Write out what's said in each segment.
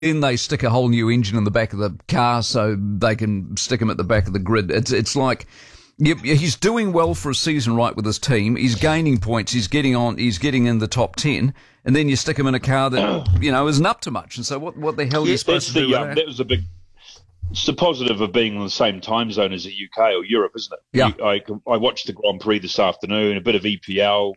then they stick a whole new engine in the back of the car so they can stick him at the back of the grid. It's like, yep, he's doing well for a season right with his team. He's gaining points. He's getting in the top 10. And then you stick him in a car that, isn't up to much. And so what the hell are you supposed to do with that? That was it's the positive of being in the same time zone as the UK or Europe, isn't it? Yeah. I watched the Grand Prix this afternoon, a bit of EPL.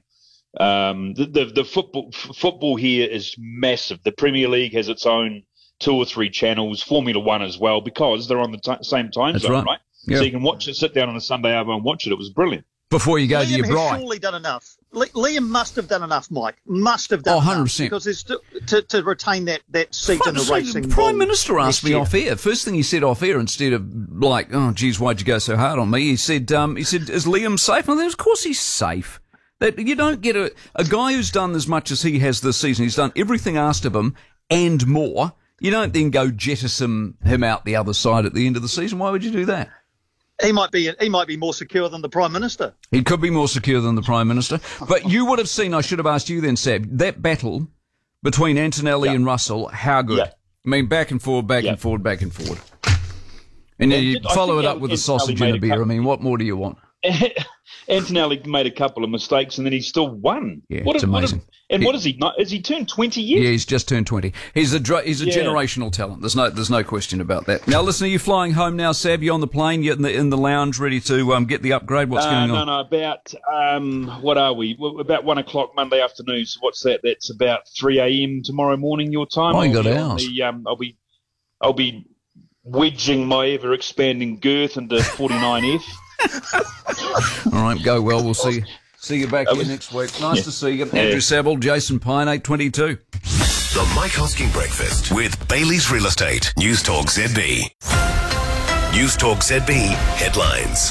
The football here is massive. The Premier League has its own 2 or 3 channels, Formula One as well, because they're on the same time zone, right? Yep. So you can watch it, sit down on a Sunday over and watch it. It was brilliant. Before you go Liam to your bride. has surely done enough. Liam must have done enough, Mike. Must have done 100%. enough. Because there's to retain that seat in the racing. The Prime Minister asked me off air. First thing he said off air, instead of like, oh, geez, why'd you go so hard on me? He said, is Liam safe? And I said, of course he's safe. That you don't get a guy who's done as much as he has this season. He's done everything asked of him and more. You don't then go jettison him out the other side at the end of the season. Why would you do that? He might be more secure than the Prime Minister. He could be more secure than the Prime Minister. But you would have seen, I should have asked you then, Sab, that battle between Antonelli and Russell, how good? Yeah. I mean, back and forward, back and forward, back and forward. And then you follow it up with a sausage and a beer. I mean, what more do you want? Antonelli made a couple of mistakes and then he still won. Yeah, it's amazing. What is he? Has he turned 20 yet? Yeah, he's just turned 20. He's a generational talent. There's no question about that. Now, listen, are you flying home now, Sab? You on the plane? You're in the lounge, ready to get the upgrade? What's going on? No. About what are we? About 1 o'clock Monday afternoon. So what's that? That's about 3 a.m. tomorrow morning your time. Oh, you got hours. I'll be wedging my ever expanding girth into 49F. All right, go well. We'll see you back here next week. Nice to see you. Andrew Saville, Jason Pine, 8:22. The Mike Hosking Breakfast with Bailey's Real Estate. News Talk ZB. News Talk ZB headlines.